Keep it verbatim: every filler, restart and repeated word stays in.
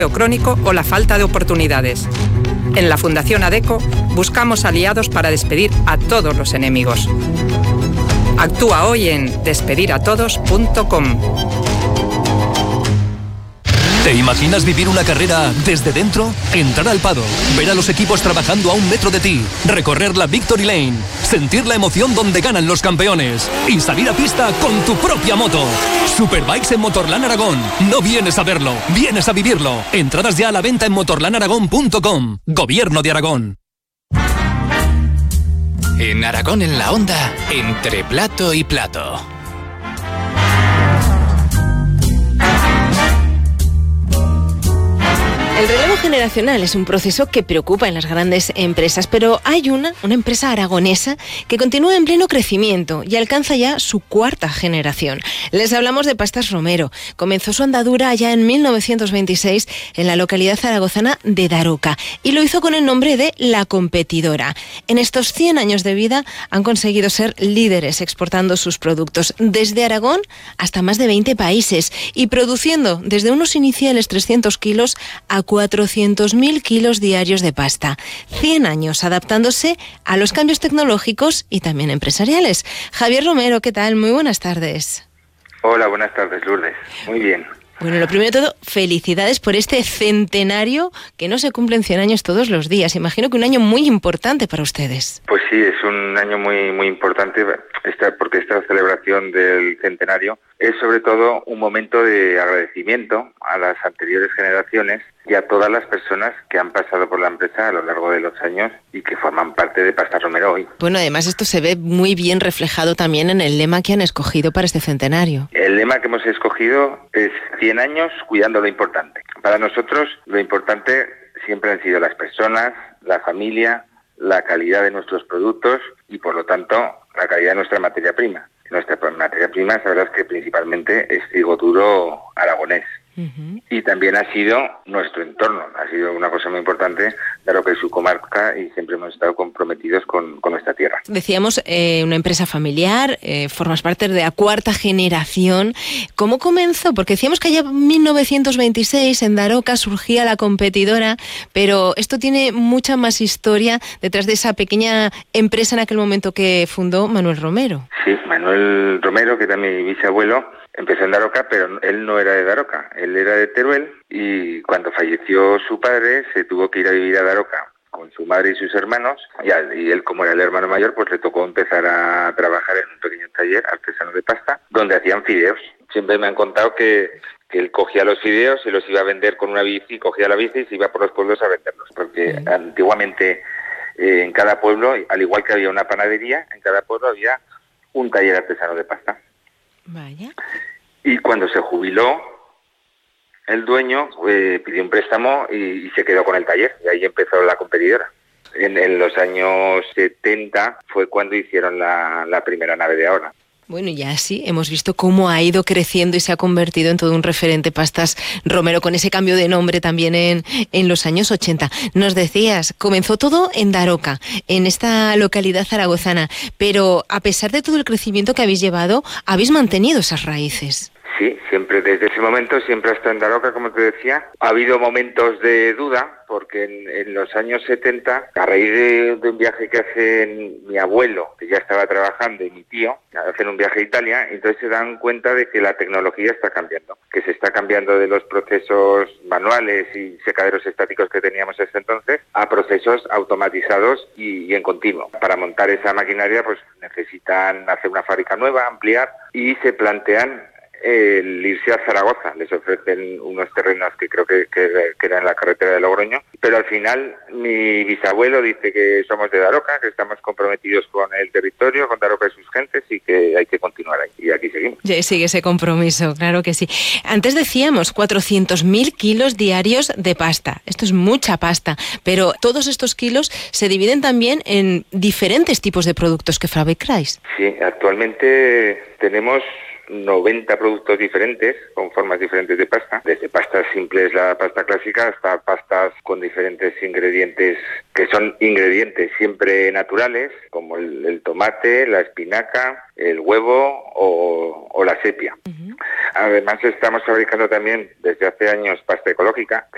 crónico o la falta de oportunidades. En la Fundación ADECO buscamos aliados para despedir a todos los enemigos. Actúa hoy en despedir a todos punto com. ¿Te imaginas vivir una carrera desde dentro? Entrar al paddock, ver a los equipos trabajando a un metro de ti, recorrer la Victory Lane, sentir la emoción donde ganan los campeones y salir a pista con tu propia moto. Superbikes en Motorland Aragón. No vienes a verlo, vienes a vivirlo. Entradas ya a la venta en motorland aragón punto com. Gobierno de Aragón. En Aragón en la Onda, entre plato y plato. El relevo generacional es un proceso que preocupa en las grandes empresas, pero hay una, una empresa aragonesa que continúa en pleno crecimiento y alcanza ya su cuarta generación. Les hablamos de Pastas Romero. Comenzó su andadura ya en mil novecientos veintiséis en la localidad zaragozana de Daroca y lo hizo con el nombre de La Competidora. En estos cien años de vida han conseguido ser líderes exportando sus productos desde Aragón hasta más de veinte países y produciendo desde unos iniciales trescientos kilos a cuatrocientos mil kilos diarios de pasta. cien años adaptándose a los cambios tecnológicos y también empresariales. Javier Romero, ¿qué tal? Muy buenas tardes. Hola, buenas tardes, Lourdes. Muy bien. Bueno, lo primero de todo, felicidades por este centenario que no se cumplen cien años todos los días. Imagino que un año muy importante para ustedes. Pues sí, es un año muy muy importante esta, porque esta celebración del centenario es sobre todo un momento de agradecimiento a las anteriores generaciones y a todas las personas que han pasado por la empresa a lo largo de los años y que forman parte de Pastas Romero hoy. Bueno, además esto se ve muy bien reflejado también en el lema que han escogido para este centenario. El lema que hemos escogido es cien años cuidando lo importante. Para nosotros lo importante siempre han sido las personas, la familia, la calidad de nuestros productos y por lo tanto la calidad de nuestra materia prima. Nuestra materia prima, sabrás que principalmente es trigo duro aragonés. Uh-huh. Y también ha sido nuestro entorno, ha sido una cosa muy importante, dado que es su comarca y siempre hemos estado comprometidos con, con nuestra tierra. Decíamos, eh, una empresa familiar, eh, formas parte de la cuarta generación. ¿Cómo comenzó? Porque decíamos que allá en mil novecientos veintiséis en Daroca surgía La Competidora, pero esto tiene mucha más historia detrás de esa pequeña empresa en aquel momento que fundó Manuel Romero. Sí, Manuel Romero, que era mi bisabuelo, empezó en Daroca, pero él no era de Daroca, él era de Teruel y cuando falleció su padre se tuvo que ir a vivir a Daroca con su madre y sus hermanos y, al, y él, como era el hermano mayor, pues le tocó empezar a trabajar en un pequeño taller artesano de pasta donde hacían fideos. Siempre me han contado que, que él cogía los fideos y los iba a vender con una bici, cogía la bici y se iba por los pueblos a venderlos, porque mm. antiguamente eh, en cada pueblo, al igual que había una panadería, en cada pueblo había un taller artesano de pasta. Vaya. Y cuando se jubiló, el dueño eh, pidió un préstamo y, y se quedó con el taller. Y ahí empezó La Competidora. En, en los años setenta fue cuando hicieron la, la primera nave de ahora. Bueno, y así hemos visto cómo ha ido creciendo y se ha convertido en todo un referente Pastas Romero, con ese cambio de nombre también en, en los años ochenta. Nos decías, comenzó todo en Daroca, en esta localidad zaragozana, pero a pesar de todo el crecimiento que habéis llevado, habéis mantenido esas raíces. Sí, siempre desde ese momento, siempre hasta en Daroca, como te decía. Ha habido momentos de duda, porque en, en los años setenta, a raíz de, de un viaje que hacen mi abuelo, que ya estaba trabajando, y mi tío, hacen un viaje a Italia, entonces se dan cuenta de que la tecnología está cambiando, que se está cambiando de los procesos manuales y secaderos estáticos que teníamos hasta entonces a procesos automatizados y, y en continuo. Para montar esa maquinaria, pues necesitan hacer una fábrica nueva, ampliar, y se plantean el irse a Zaragoza. Les ofrecen unos terrenos que creo que, que, que eran en la carretera de Logroño, pero al final mi bisabuelo dice que somos de Daroca, que estamos comprometidos con el territorio, con Daroca y sus gentes y que hay que continuar ahí, y aquí seguimos. Ya sigue ese compromiso, claro que sí. Antes decíamos cuatrocientos mil kilos diarios de pasta. Esto es mucha pasta, pero todos estos kilos se dividen también en diferentes tipos de productos que fabricáis. Sí, actualmente tenemos noventa productos diferentes, con formas diferentes de pasta, desde pastas simples, la pasta clásica, hasta pastas con diferentes ingredientes, que son ingredientes siempre naturales, como el, el tomate, la espinaca, el huevo o, o la sepia. Uh-huh. Además estamos fabricando también desde hace años pasta ecológica,